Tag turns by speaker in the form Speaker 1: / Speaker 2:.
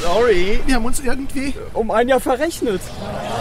Speaker 1: Sorry. Wir haben uns irgendwie
Speaker 2: um ein Jahr verrechnet.